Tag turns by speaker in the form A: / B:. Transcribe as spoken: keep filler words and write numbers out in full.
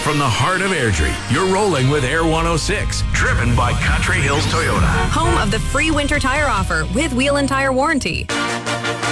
A: From the heart of Airdrie, you're rolling with Air one oh six, driven by Country Hills Toyota.
B: Home of the free winter tire offer with wheel and tire warranty.